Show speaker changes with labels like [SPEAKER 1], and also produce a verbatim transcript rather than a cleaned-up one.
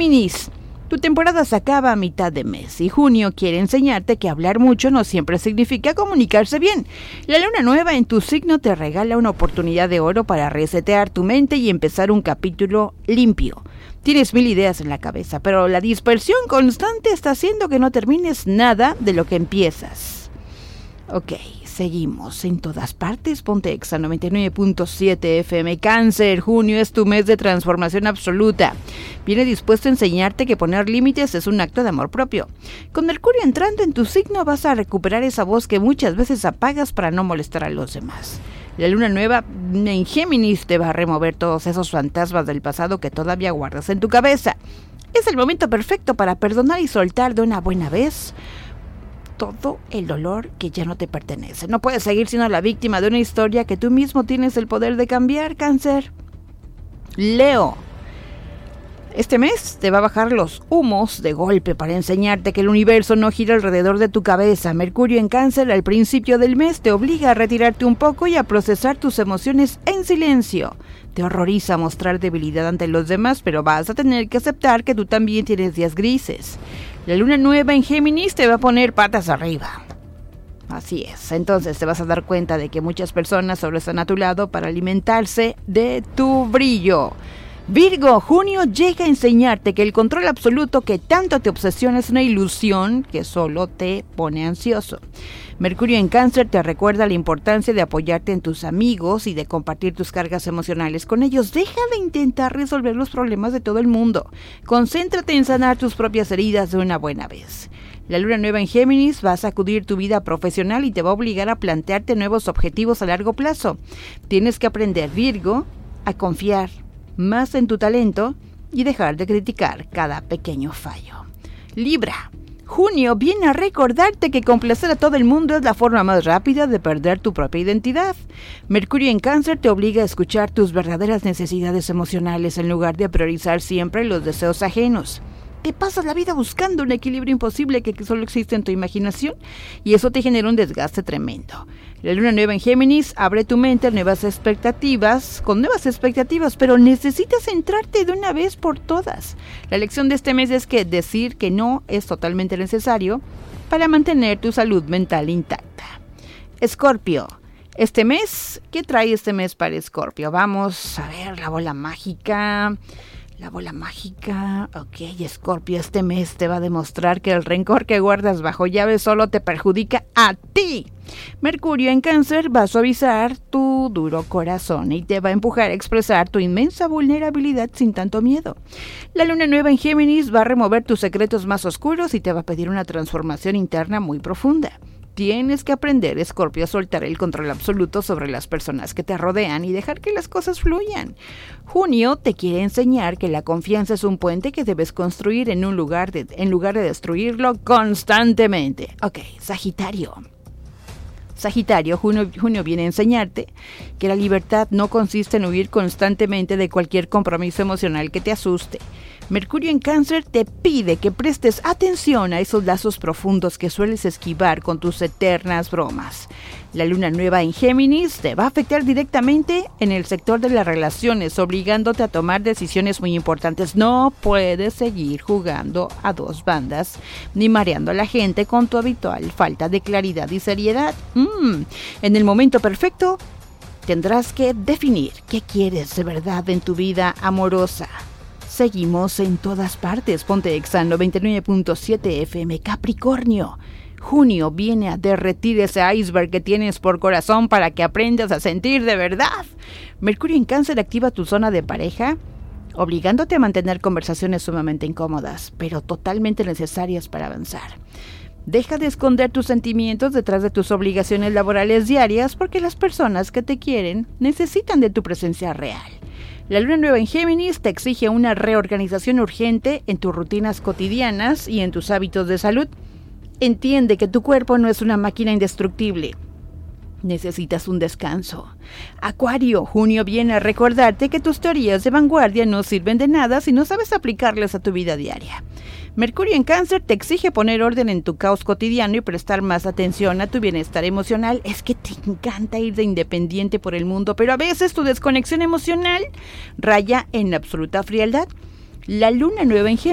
[SPEAKER 1] Géminis, tu temporada se acaba a mitad de mes y junio quiere enseñarte que hablar mucho no siempre significa comunicarse bien. La luna nueva en tu signo te regala una oportunidad de oro para resetear tu mente y empezar un capítulo limpio. Tienes mil ideas en la cabeza, pero la dispersión constante está haciendo que no termines nada de lo que empiezas. Ok, seguimos en todas partes. Ponte Exa noventa y nueve punto siete F M. Cáncer, junio es tu mes de transformación absoluta. Viene dispuesto a enseñarte que poner límites es un acto de amor propio. Con Mercurio entrando en tu signo vas a recuperar esa voz que muchas veces apagas para no molestar a los demás. La luna nueva en Géminis te va a remover todos esos fantasmas del pasado que todavía guardas en tu cabeza. Es el momento perfecto para perdonar y soltar de una buena vez todo el dolor que ya no te pertenece. No puedes seguir siendo la víctima de una historia que tú mismo tienes el poder de cambiar, Cáncer. Leo, este mes te va a bajar los humos de golpe para enseñarte que el universo no gira alrededor de tu cabeza. Mercurio en Cáncer al principio del mes te obliga a retirarte un poco y a procesar tus emociones en silencio. Te horroriza mostrar debilidad ante los demás, pero vas a tener que aceptar que tú también tienes días grises. La luna nueva en Géminis te va a poner patas arriba. Así es, entonces te vas a dar cuenta de que muchas personas solo están a tu lado para alimentarse de tu brillo. Virgo, junio llega a enseñarte que el control absoluto que tanto te obsesiona es una ilusión que solo te pone ansioso. Mercurio en Cáncer te recuerda la importancia de apoyarte en tus amigos y de compartir tus cargas emocionales con ellos. Deja de intentar resolver los problemas de todo el mundo. Concéntrate en sanar tus propias heridas de una buena vez. La luna nueva en Géminis va a sacudir tu vida profesional y te va a obligar a plantearte nuevos objetivos a largo plazo. Tienes que aprender, Virgo, a confiar más en tu talento y dejar de criticar cada pequeño fallo. Libra, junio viene a recordarte que complacer a todo el mundo es la forma más rápida de perder tu propia identidad. Mercurio en Cáncer te obliga a escuchar tus verdaderas necesidades emocionales en lugar de priorizar siempre los deseos ajenos. Te pasas la vida buscando un equilibrio imposible que solo existe en tu imaginación y eso te genera un desgaste tremendo. La luna nueva en Géminis abre tu mente a nuevas expectativas, con nuevas expectativas, pero necesitas centrarte de una vez por todas. La lección de este mes es que decir que no es totalmente necesario para mantener tu salud mental intacta. Escorpio, este mes, ¿qué trae este mes para Escorpio? Vamos a ver la bola mágica. La bola mágica, ok, Escorpio, este mes te va a demostrar que el rencor que guardas bajo llave solo te perjudica a ti. Mercurio en Cáncer va a suavizar tu duro corazón y te va a empujar a expresar tu inmensa vulnerabilidad sin tanto miedo. La luna nueva en Géminis va a remover tus secretos más oscuros y te va a pedir una transformación interna muy profunda. Tienes que aprender, Escorpio, a soltar el control absoluto sobre las personas que te rodean y dejar que las cosas fluyan. Junio te quiere enseñar que la confianza es un puente que debes construir en un lugar de, en lugar de destruirlo constantemente. Ok, Sagitario. Sagitario, junio, junio viene a enseñarte que la libertad no consiste en huir constantemente de cualquier compromiso emocional que te asuste. Mercurio en Cáncer te pide que prestes atención a esos lazos profundos que sueles esquivar con tus eternas bromas. La luna nueva en Géminis te va a afectar directamente en el sector de las relaciones, obligándote a tomar decisiones muy importantes. No puedes seguir jugando a dos bandas ni mareando a la gente con tu habitual falta de claridad y seriedad. Mm, en el momento perfecto tendrás que definir qué quieres de verdad en tu vida amorosa. Seguimos en todas partes. Ponte Exa noventa y nueve punto siete F M. Capricornio, junio viene a derretir ese iceberg que tienes por corazón para que aprendas a sentir de verdad. Mercurio en Cáncer activa tu zona de pareja, obligándote a mantener conversaciones sumamente incómodas, pero totalmente necesarias para avanzar. Deja de esconder tus sentimientos detrás de tus obligaciones laborales diarias porque las personas que te quieren necesitan de tu presencia real. La luna nueva en Géminis te exige una reorganización urgente en tus rutinas cotidianas y en tus hábitos de salud. Entiende que tu cuerpo no es una máquina indestructible. Necesitas un descanso. Acuario, junio viene a recordarte que tus teorías de vanguardia no sirven de nada si no sabes aplicarlas a tu vida diaria. Mercurio en Cáncer te exige poner orden en tu caos cotidiano y prestar más atención a tu bienestar emocional. Es que te encanta ir de independiente por el mundo, pero a veces tu desconexión emocional raya en la absoluta frialdad. La luna nueva en Géminis